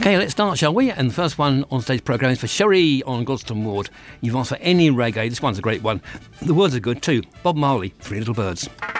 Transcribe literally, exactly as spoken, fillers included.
OK, let's start, shall we? And the first one on stage programme is for Sherry on Gladstone Ward. You've asked for any reggae. This one's a great one. The words are good too. Bob Marley, Three Little Birds.